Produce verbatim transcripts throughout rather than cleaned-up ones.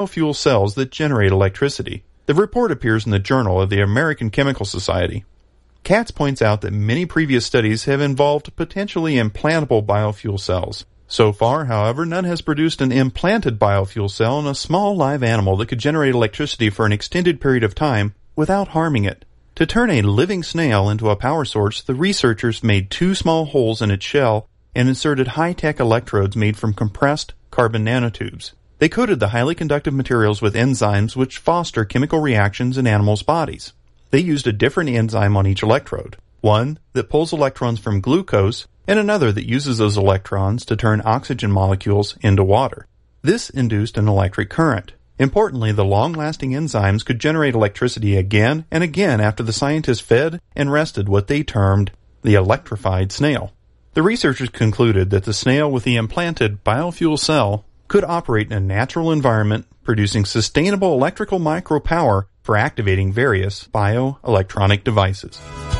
fuel cells that generate electricity. The report appears in the Journal of the American Chemical Society. Katz points out that many previous studies have involved potentially implantable biofuel cells. So far, however, none has produced an implanted biofuel cell in a small live animal that could generate electricity for an extended period of time without harming it. To turn a living snail into a power source, the researchers made two small holes in its shell and inserted high-tech electrodes made from compressed carbon nanotubes. They coated the highly conductive materials with enzymes which foster chemical reactions in animals' bodies. They used a different enzyme on each electrode, one that pulls electrons from glucose and another that uses those electrons to turn oxygen molecules into water. This induced an electric current. Importantly, the long-lasting enzymes could generate electricity again and again after the scientists fed and rested what they termed the electrified snail. The researchers concluded that the snail with the implanted biofuel cell could operate in a natural environment, producing sustainable electrical micropower for activating various bioelectronic devices.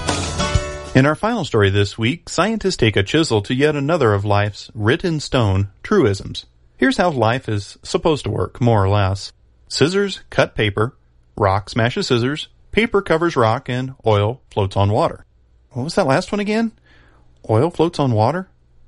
In our final story this week, scientists take a chisel to yet another of life's writ-in-stone truisms. Here's how life is supposed to work, more or less. Scissors cut paper, rock smashes scissors, paper covers rock, and oil floats on water. What was that last one again? Oil floats on water?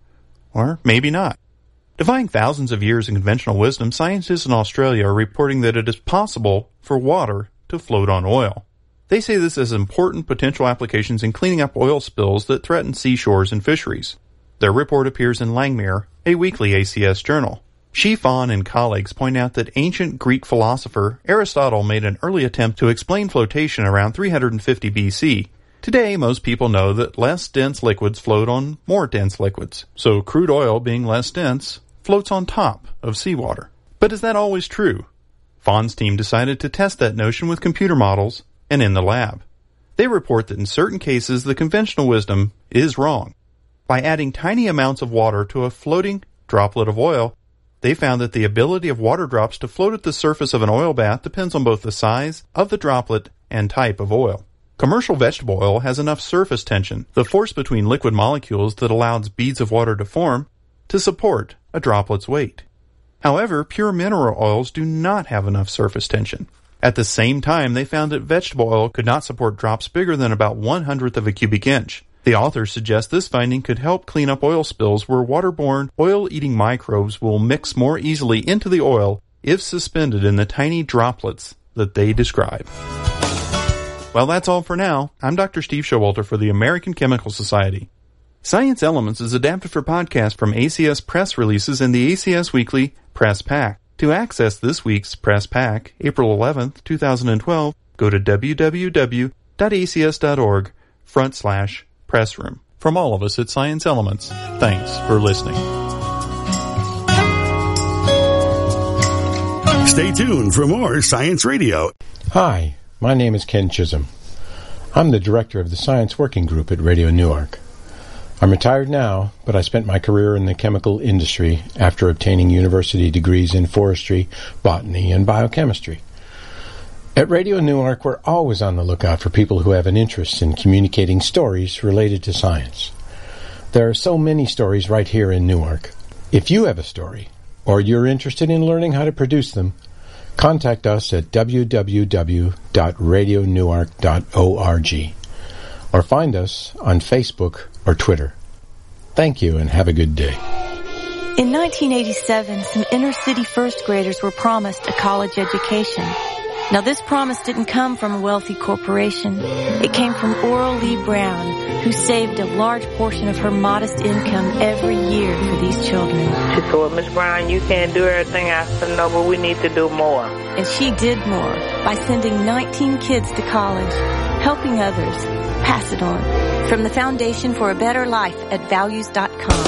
Or maybe not. Defying thousands of years of conventional wisdom, scientists in Australia are reporting that it is possible for water to float on oil. They say this has important potential applications in cleaning up oil spills that threaten seashores and fisheries. Their report appears in Langmuir, a weekly A C S journal. Shifan and colleagues point out that ancient Greek philosopher Aristotle made an early attempt to explain flotation around three hundred fifty B C. Today, most people know that less dense liquids float on more dense liquids, so crude oil, being less dense, floats on top of seawater. But is that always true? Fahn's team decided to test that notion with computer models and in the lab. They report that in certain cases, the conventional wisdom is wrong. By adding tiny amounts of water to a floating droplet of oil, they found that the ability of water drops to float at the surface of an oil bath depends on both the size of the droplet and type of oil. Commercial vegetable oil has enough surface tension, the force between liquid molecules that allows beads of water to form, to support a droplet's weight. However, pure mineral oils do not have enough surface tension. At the same time, they found that vegetable oil could not support drops bigger than about one hundredth of a cubic inch. The authors suggest this finding could help clean up oil spills where waterborne, oil-eating microbes will mix more easily into the oil if suspended in the tiny droplets that they describe. Well, that's all for now. I'm Doctor Steve Showalter for the American Chemical Society. Science Elements is adapted for podcast from A C S Press releases in the A C S Weekly Press Pack. To access this week's Press Pack, April eleventh, twenty twelve, go to w w w dot a c s dot org front slash press room. From all of us at Science Elements, thanks for listening. Stay tuned for more Science Radio. Hi, my name is Ken Chisholm. I'm the director of the Science Working Group at Radio Newark. I'm retired now, but I spent my career in the chemical industry after obtaining university degrees in forestry, botany, and biochemistry. At Radio Newark, we're always on the lookout for people who have an interest in communicating stories related to science. There are so many stories right here in Newark. If you have a story, or you're interested in learning how to produce them, contact us at w w w dot radio newark dot org or find us on Facebook or Twitter. Thank you and have a good day. In nineteen eighty-seven, some inner-city first graders were promised a college education. Now, this promise didn't come from a wealthy corporation. It came from Oral Lee Brown, who saved a large portion of her modest income every year for these children. She told Miss Brown, you can't do everything. I said, no, but we need to do more. And she did more by sending nineteen kids to college, helping others. Pass it on. From the Foundation for a Better Life at values dot com.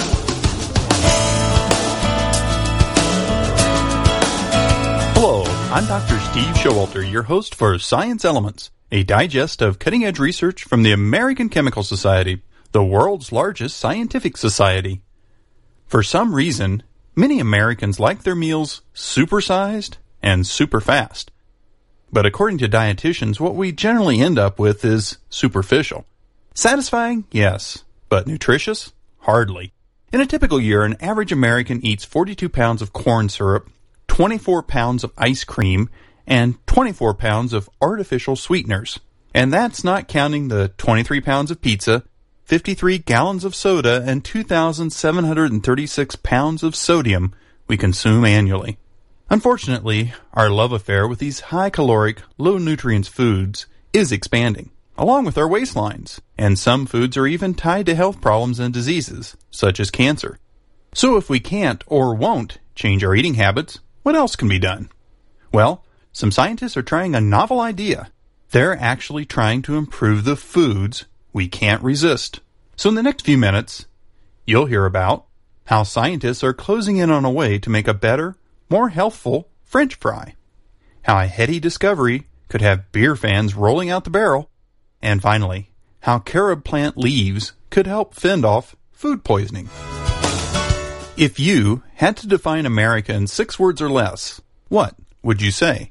Hello, I'm Doctor Steve Showalter, your host for Science Elements, a digest of cutting-edge research from the American Chemical Society, the world's largest scientific society. For some reason, many Americans like their meals supersized and super fast. But according to dietitians, what we generally end up with is superficial. Satisfying? Yes. But nutritious? Hardly. In a typical year, an average American eats forty-two pounds of corn syrup, twenty-four pounds of ice cream, and twenty-four pounds of artificial sweeteners. And that's not counting the twenty-three pounds of pizza, fifty-three gallons of soda, and two thousand seven hundred thirty-six pounds of sodium we consume annually. Unfortunately, our love affair with these high-caloric, low-nutrients foods is expanding, along with our waistlines, and some foods are even tied to health problems and diseases, such as cancer. So if we can't or won't change our eating habits, what else can be done? Well, some scientists are trying a novel idea. They're actually trying to improve the foods we can't resist. So in the next few minutes, you'll hear about how scientists are closing in on a way to make a better, more healthful French fry, how a heady discovery could have beer fans rolling out the barrel, and finally, how carob plant leaves could help fend off food poisoning. If you had to define America in six words or less, what would you say?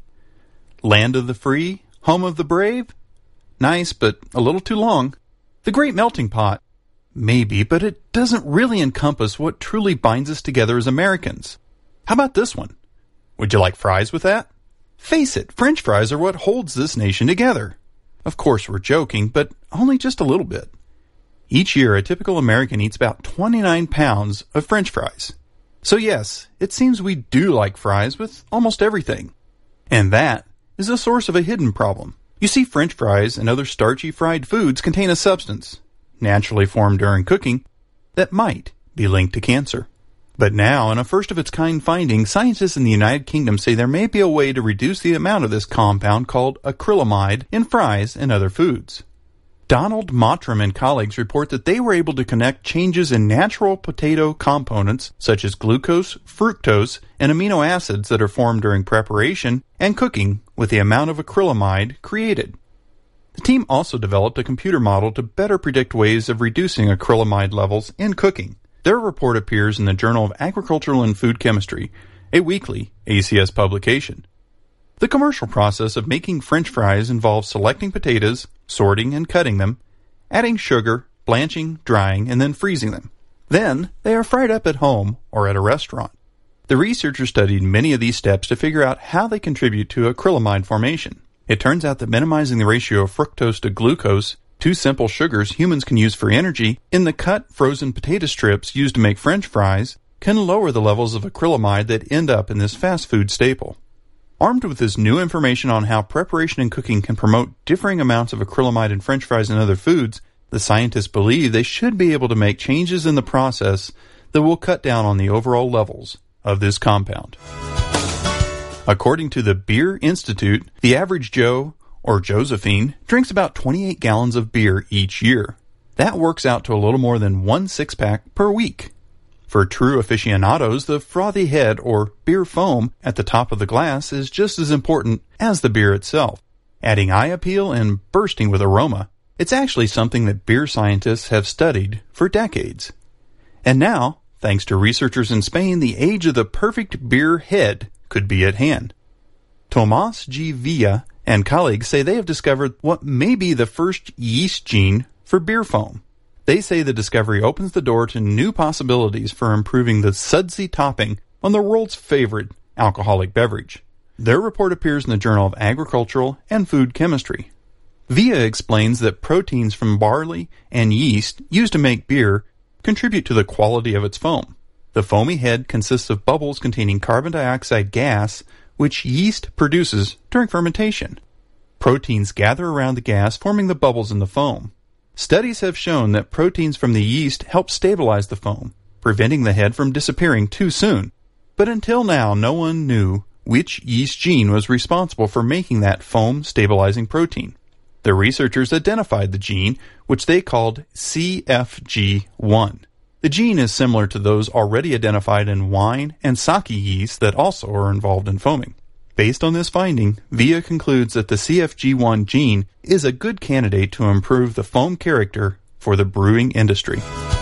Land of the free, home of the brave? Nice, but a little too long. The great melting pot? Maybe, but it doesn't really encompass what truly binds us together as Americans. How about this one? Would you like fries with that? Face it, French fries are what holds this nation together. Of course, we're joking, but only just a little bit. Each year, a typical American eats about twenty-nine pounds of French fries. So yes, it seems we do like fries with almost everything. And that is a source of a hidden problem. You see, French fries and other starchy fried foods contain a substance, naturally formed during cooking, that might be linked to cancer. But now, in a first-of-its-kind finding, scientists in the United Kingdom say there may be a way to reduce the amount of this compound called acrylamide in fries and other foods. Donald Mottram and colleagues report that they were able to connect changes in natural potato components such as glucose, fructose, and amino acids that are formed during preparation and cooking with the amount of acrylamide created. The team also developed a computer model to better predict ways of reducing acrylamide levels in cooking. Their report appears in the Journal of Agricultural and Food Chemistry, a weekly A C S publication. The commercial process of making French fries involves selecting potatoes, sorting and cutting them, adding sugar, blanching, drying, and then freezing them. Then, they are fried up at home or at a restaurant. The researchers studied many of these steps to figure out how they contribute to acrylamide formation. It turns out that minimizing the ratio of fructose to glucose, two simple sugars humans can use for energy, in the cut frozen potato strips used to make French fries, can lower the levels of acrylamide that end up in this fast food staple. Armed with this new information on how preparation and cooking can promote differing amounts of acrylamide in French fries and other foods, the scientists believe they should be able to make changes in the process that will cut down on the overall levels of this compound. According to the Beer Institute, the average Joe, or Josephine, drinks about twenty-eight gallons of beer each year. That works out to a little more than one six-pack per week. For true aficionados, the frothy head or beer foam at the top of the glass is just as important as the beer itself, adding eye appeal and bursting with aroma. It's actually something that beer scientists have studied for decades. And now, thanks to researchers in Spain, the age of the perfect beer head could be at hand. Tomas G. Villa and colleagues say they have discovered what may be the first yeast gene for beer foam. They say the discovery opens the door to new possibilities for improving the sudsy topping on the world's favorite alcoholic beverage. Their report appears in the Journal of Agricultural and Food Chemistry. Villa explains that proteins from barley and yeast used to make beer contribute to the quality of its foam. The foamy head consists of bubbles containing carbon dioxide gas, which yeast produces during fermentation. Proteins gather around the gas, forming the bubbles in the foam. Studies have shown that proteins from the yeast help stabilize the foam, preventing the head from disappearing too soon. But until now, no one knew which yeast gene was responsible for making that foam-stabilizing protein. The researchers identified the gene, which they called C F G one. The gene is similar to those already identified in wine and sake yeast that also are involved in foaming. Based on this finding, Villa concludes that the C F G one gene is a good candidate to improve the foam character for the brewing industry.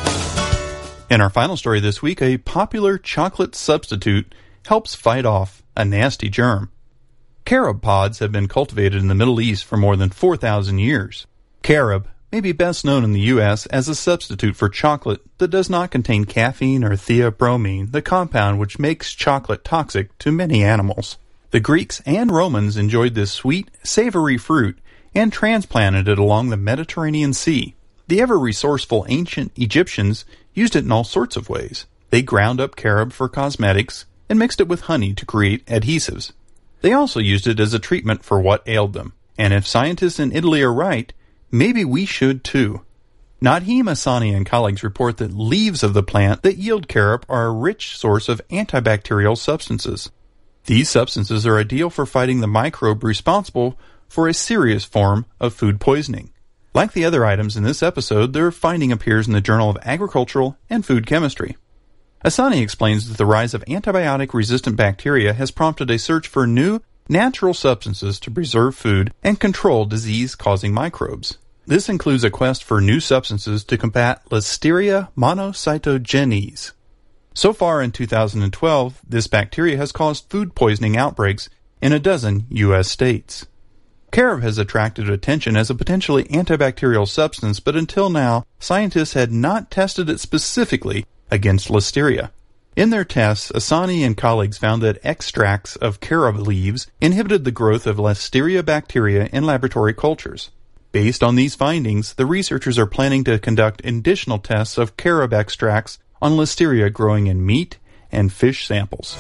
In our final story this week, a popular chocolate substitute helps fight off a nasty germ. Carob pods have been cultivated in the Middle East for more than four thousand years. Carob, may be best known in the U S as a substitute for chocolate that does not contain caffeine or theobromine, the compound which makes chocolate toxic to many animals. The Greeks and Romans enjoyed this sweet, savory fruit and transplanted it along the Mediterranean Sea. The ever-resourceful ancient Egyptians used it in all sorts of ways. They ground up carob for cosmetics and mixed it with honey to create adhesives. They also used it as a treatment for what ailed them. And if scientists in Italy are right, maybe we should too. Nadim Hassani and colleagues report that leaves of the plant that yield carob are a rich source of antibacterial substances. These substances are ideal for fighting the microbe responsible for a serious form of food poisoning. Like the other items in this episode, their finding appears in the Journal of Agricultural and Food Chemistry. Hassani explains that the rise of antibiotic-resistant bacteria has prompted a search for new, natural substances to preserve food and control disease-causing microbes. This includes a quest for new substances to combat Listeria monocytogenes. So far in two thousand twelve, this bacteria has caused food poisoning outbreaks in a dozen U S states. Carob has attracted attention as a potentially antibacterial substance, but until now, scientists had not tested it specifically against Listeria. In their tests, Hassani and colleagues found that extracts of carob leaves inhibited the growth of Listeria bacteria in laboratory cultures. Based on these findings, the researchers are planning to conduct additional tests of carob extracts on Listeria growing in meat and fish samples.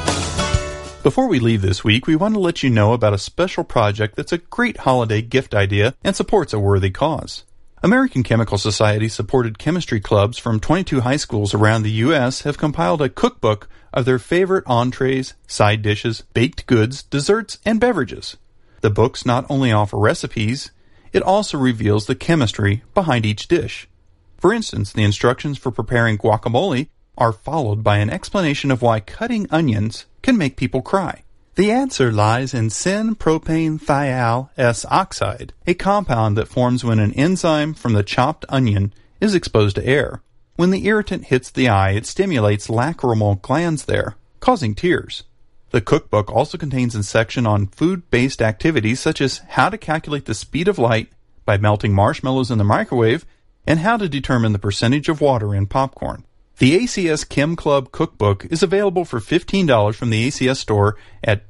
Before we leave this week, we want to let you know about a special project that's a great holiday gift idea and supports a worthy cause. American Chemical Society-supported chemistry clubs from twenty-two high schools around the U S have compiled a cookbook of their favorite entrees, side dishes, baked goods, desserts, and beverages. The books not only offer recipes, it also reveals the chemistry behind each dish. For instance, the instructions for preparing guacamole are followed by an explanation of why cutting onions can make people cry. The answer lies in syn-propane thiol S-oxide, a compound that forms when an enzyme from the chopped onion is exposed to air. When the irritant hits the eye, it stimulates lacrimal glands there, causing tears. The cookbook also contains a section on food-based activities such as how to calculate the speed of light by melting marshmallows in the microwave and how to determine the percentage of water in popcorn. The A C S Chem Club Cookbook is available for fifteen dollars from the A C S store at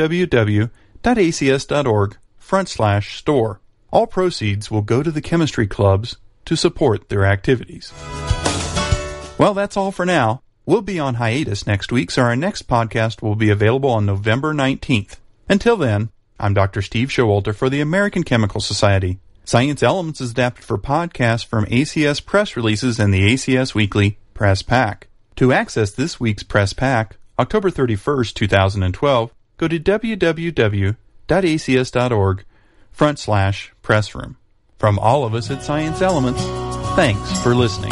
www.acs.org front slash store. All proceeds will go to the chemistry clubs to support their activities. Well, that's all for now. We'll be on hiatus next week, so our next podcast will be available on November nineteenth. Until then, I'm Doctor Steve Showalter for the American Chemical Society. Science Elements is adapted for podcasts from A C S press releases and the A C S Weekly Press Pack. To access this week's Press Pack, October thirty-first, twenty twelve, go to www.acs.org front slash press room. From all of us at Science Elements, thanks for listening.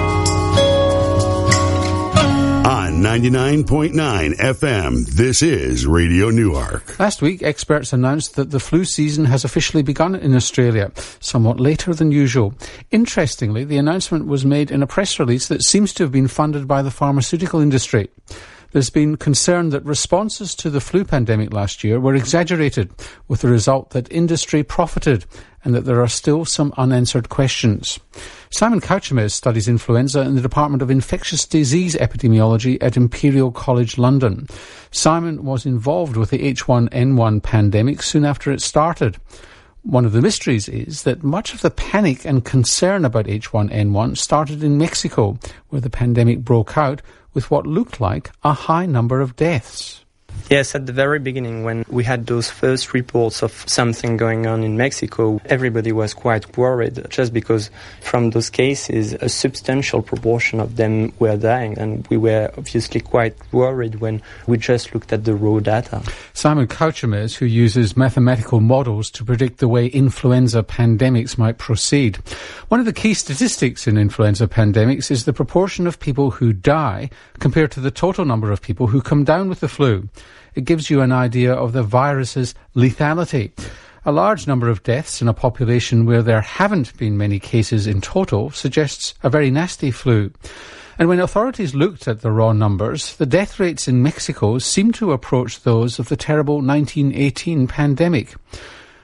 On ninety-nine point nine F M, this is Radio Newark. Last week, experts announced that the flu season has officially begun in Australia, somewhat later than usual. Interestingly, the announcement was made in a press release that seems to have been funded by the pharmaceutical industry. There's been concern that responses to the flu pandemic last year were exaggerated, with the result that industry profited and that there are still some unanswered questions. Simon Couchemez studies influenza in the Department of Infectious Disease Epidemiology at Imperial College London. Simon was involved with the H one N one pandemic soon after it started. One of the mysteries is that much of the panic and concern about H one N one started in Mexico, where the pandemic broke out with what looked like a high number of deaths. Yes, at the very beginning, when we had those first reports of something going on in Mexico, everybody was quite worried, just because from those cases, a substantial proportion of them were dying, and we were obviously quite worried when we just looked at the raw data. Simon Couchemez, who uses mathematical models to predict the way influenza pandemics might proceed. One of the key statistics in influenza pandemics is the proportion of people who die compared to the total number of people who come down with the flu. It gives you an idea of the virus's lethality. A large number of deaths in a population where there haven't been many cases in total suggests a very nasty flu. And when authorities looked at the raw numbers, the death rates in Mexico seemed to approach those of the terrible nineteen eighteen pandemic.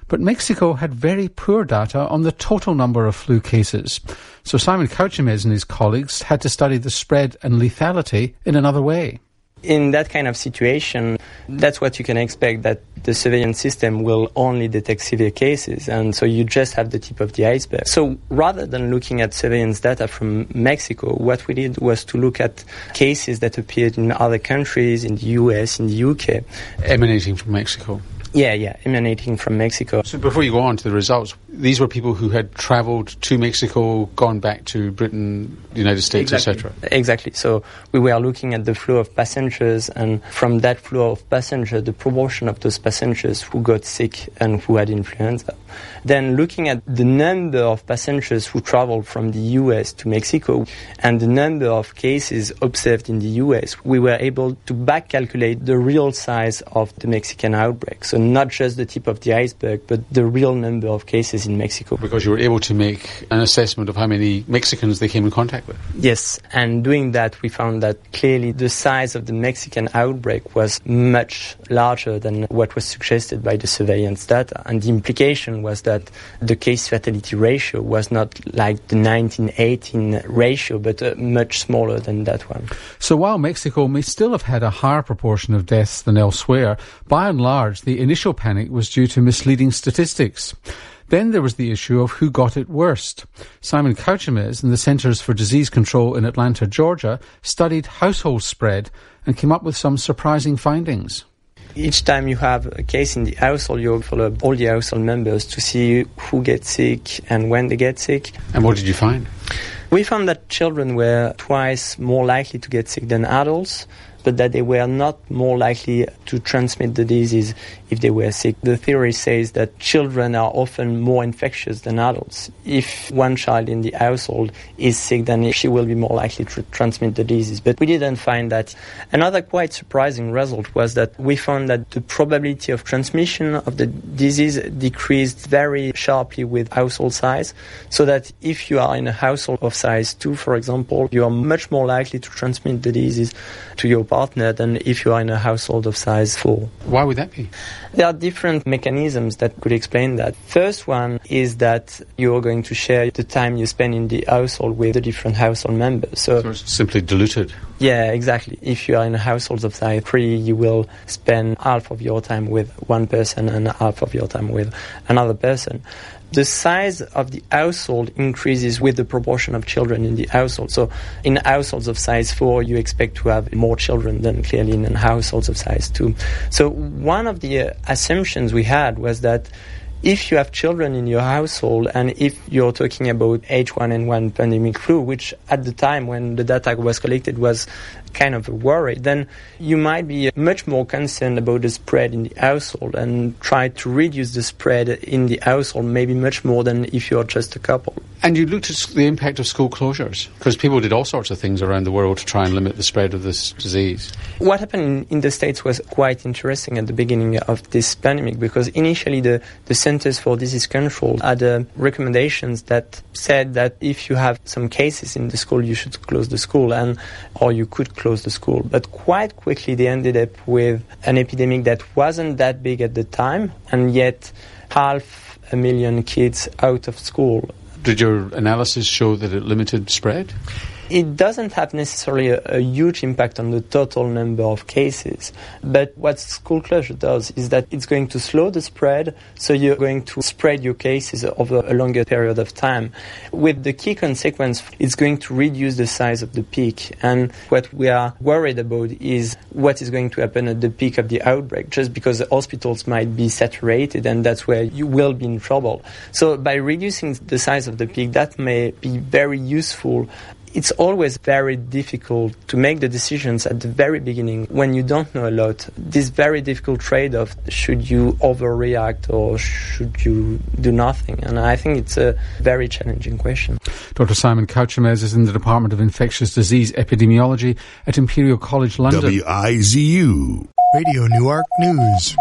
but Mexico had very poor data on the total number of flu cases. So Simon Couchemez and his colleagues had to study the spread and lethality in another way. In that kind of situation, that's what you can expect, that the surveillance system will only detect severe cases, and so you just have the tip of the iceberg. So rather than looking at surveillance data from Mexico, what we did was to look at cases that appeared in other countries, in the U S, in the U K. Emanating from Mexico? Yeah, yeah, emanating from Mexico. So before you go on to the results, these were people who had travelled to Mexico, gone back to Britain, the United States, exactly. et cetera. Exactly. So we were looking at the flow of passengers, and from that flow of passengers, the proportion of those passengers who got sick and who had influenza. Then looking at the number of passengers who travelled from the U S to Mexico and the number of cases observed in the U S, we were able to back calculate the real size of the Mexican outbreak. So not just the tip of the iceberg, but the real number of cases in Mexico. Because you were able to make an assessment of how many Mexicans they came in contact with. Yes, and doing that, we found that clearly the size of the Mexican outbreak was much larger than what was suggested by the surveillance data. And the implication was that the case fatality ratio was not like the nineteen eighteen ratio, but uh, much smaller than that one. So while Mexico may still have had a higher proportion of deaths than elsewhere, by and large, the initial panic was due to misleading statistics. Then there was the issue of who got it worst. Simon Couchemez and the Centers for Disease Control in Atlanta, Georgia, studied household spread and came up with some surprising findings. Each time you have a case in the household, you follow up all the household members to see who gets sick and when they get sick. And what did you find? We found that children were twice more likely to get sick than adults, but that they were not more likely to transmit the disease if they were sick. The theory says that children are often more infectious than adults. If one child in the household is sick, then she will be more likely to transmit the disease. But we didn't find that. Another quite surprising result was that we found that the probability of transmission of the disease decreased very sharply with household size, so that if you are in a household of size two, for example, you are much more likely to transmit the disease to your partner than if you are in a household of size four. Why would that be? There are different mechanisms that could explain that. First one is that you're going to share the time you spend in the household with the different household members. So, so it's simply diluted. Yeah, exactly. If you are in a household of size three, you will spend half of your time with one person and half of your time with another person. The size of the household increases with the proportion of children in the household. So in households of size four, you expect to have more children than clearly in households of size two. So one of the uh, assumptions we had was that if you have children in your household, and if you're talking about H one N one pandemic flu, which at the time when the data was collected was kind of a worry, then you might be much more concerned about the spread in the household and try to reduce the spread in the household maybe much more than if you're just a couple. And you looked at the impact of school closures, because people did all sorts of things around the world to try and limit the spread of this disease. What happened in, in the States was quite interesting at the beginning of this pandemic, because initially the, the Centers for Disease Control had uh, recommendations that said that if you have some cases in the school, you should close the school, and or you could close the school. But quite quickly they ended up with an epidemic that wasn't that big at the time, and yet half a million kids out of school. Did your analysis show that it limited spread? It doesn't have necessarily a, a huge impact on the total number of cases, but what school closure does is that it's going to slow the spread, so you're going to spread your cases over a longer period of time. With the key consequence, it's going to reduce the size of the peak, and what we are worried about is what is going to happen at the peak of the outbreak, just because the hospitals might be saturated, and that's where you will be in trouble. So by reducing the size of the peak, that may be very useful. It's always very difficult to make the decisions at the very beginning when you don't know a lot. This very difficult trade-off, should you overreact or should you do nothing? And I think it's a very challenging question. Doctor Simon Couchemez is in the Department of Infectious Disease Epidemiology at Imperial College London. W I Z U Radio Newark News.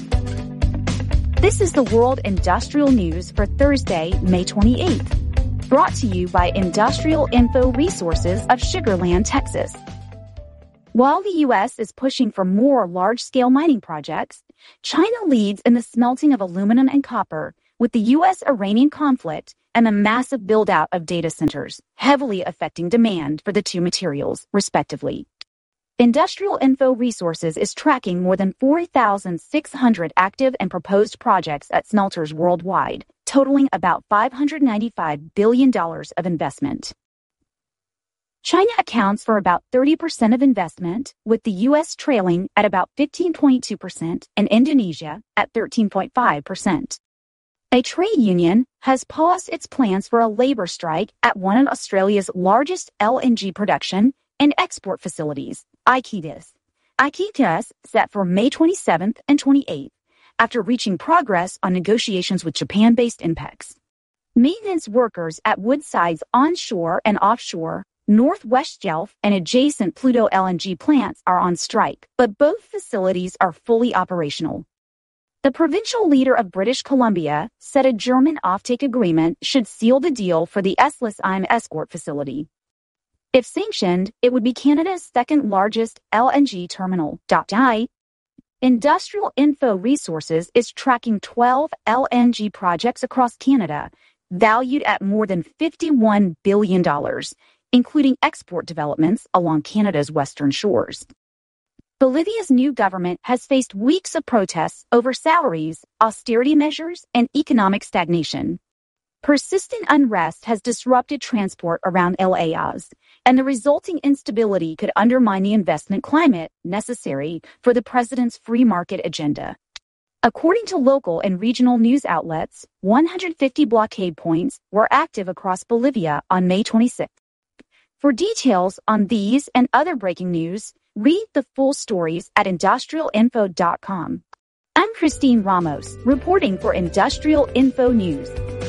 This is the World Industrial News for Thursday, May twenty-eighth. Brought to you by Industrial Info Resources of Sugar Land, Texas. While the U S is pushing for more large-scale mining projects, China leads in the smelting of aluminum and copper, with the U S-Iranian conflict and the massive build-out of data centers heavily affecting demand for the two materials, respectively. Industrial Info Resources is tracking more than four thousand six hundred active and proposed projects at smelters worldwide, totaling about five hundred ninety-five billion dollars of investment. China accounts for about thirty percent of investment, with the U S trailing at about fifteen point two percent and Indonesia at thirteen point five percent. A trade union has paused its plans for a labor strike at one of Australia's largest L N G production and export facilities, Iquitas. Iquitas set for May twenty-seventh and twenty-eighth, after reaching progress on negotiations with Japan-based INPEX. Maintenance workers at Woodside's onshore and offshore, Northwest Shelf and adjacent Pluto L N G plants are on strike, but both facilities are fully operational. The provincial leader of British Columbia said a German offtake agreement should seal the deal for the Esslesheim escort facility. If sanctioned, it would be Canada's second largest L N G terminal. Industrial Info Resources is tracking twelve L N G projects across Canada, valued at more than fifty-one billion dollars, including export developments along Canada's western shores. Bolivia's new government has faced weeks of protests over salaries, austerity measures, and economic stagnation. Persistent unrest has disrupted transport around El Ayaz, and the resulting instability could undermine the investment climate necessary for the president's free market agenda. According to local and regional news outlets, one hundred fifty blockade points were active across Bolivia on May twenty-sixth. For details on these and other breaking news, read the full stories at industrial info dot com. I'm Christine Ramos, reporting for Industrial Info News.